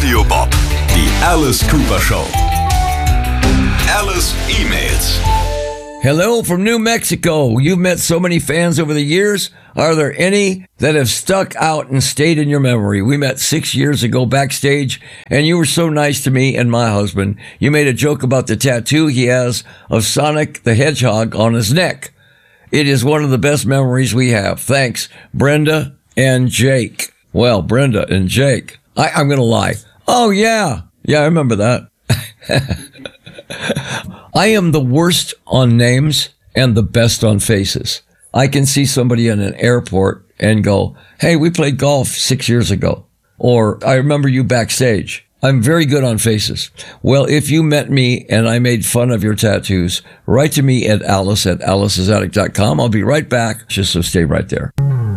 Radio Bob. Die Alice Cooper Show. Alice emails. Hello from New Mexico. You've met so many fans over the years. Are there any that have stuck out and stayed in your memory? We met 6 years ago backstage, and you were so nice to me and my husband. You made a joke about the tattoo he has of Sonic the Hedgehog on his neck. It is one of the best memories we have. Thanks, Brenda and Jake. Well, Brenda and Jake. I'm going to lie. Oh, yeah. Yeah, I remember that. I am the worst on names and the best on faces. I can see somebody in an airport and go, hey, we played golf 6 years ago. Or I remember you backstage. I'm very good on faces. Well, if you met me and I made fun of your tattoos, write to me at aliceisaddict.com. I'll be right back. Just so stay right there.